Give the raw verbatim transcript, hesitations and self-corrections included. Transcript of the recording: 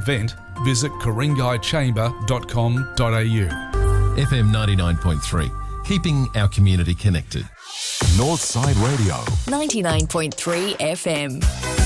event, visit Ku-ring-gai chamber dot com dot a u. F M ninety-nine point three, keeping our community connected. Northside Radio. ninety-nine point three F M.